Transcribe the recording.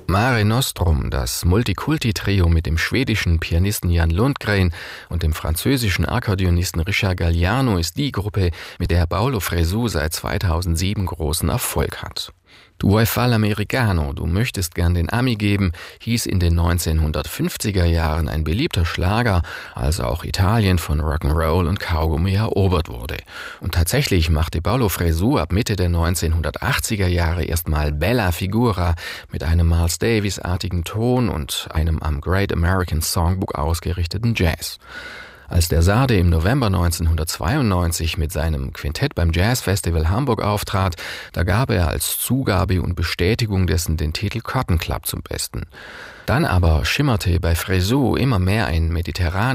Mare Nostrum, das Multikulti-Trio mit dem schwedischen Pianisten Jan Lundgren und dem französischen Akkordeonisten Richard Galliano, ist die Gruppe, mit der Paulo Fresu seit 2007 großen Erfolg hat. Du vuoi fare l'americano, du möchtest gern den Ami geben, hieß in den 1950er Jahren ein beliebter Schlager, als auch Italien von Rock'n'Roll und Kaugummi erobert wurde. Und tatsächlich machte Paulo Fresu ab Mitte der 1980er Jahre erstmal Bella Figura mit einem Miles Davis-artigen Ton und einem am Great American Songbook ausgerichteten Jazz. Als der Sarde im November 1992 mit seinem Quintett beim Jazzfestival Hamburg auftrat, da gab er als Zugabe und Bestätigung dessen den Titel Cotton Club zum Besten. Dann aber schimmerte bei Fresu immer mehr ein mediterranes